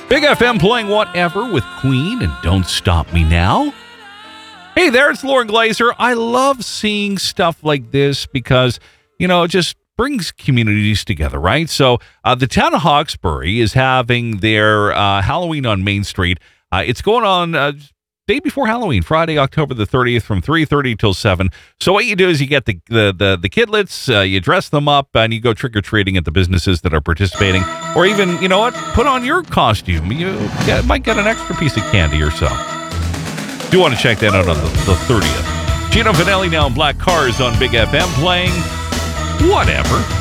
Big FM playing Whatever with Queen and Don't Stop Me Now. Hey there, it's Lauren Glazer. I love seeing stuff like this because, it just brings communities together, right? So the town of Hawkesbury is having their Halloween on Main Street. It's going on day before Halloween, Friday, October the 30th from 3:30 till 7. So what you do is you get the kidlets, you dress them up, and you go trick-or-treating at the businesses that are participating. Or even, put on your costume. You might get an extra piece of candy or so. Do you want to check that out on the 30th? Gino Vanelli now in Black Cars on Big FM playing Whatever.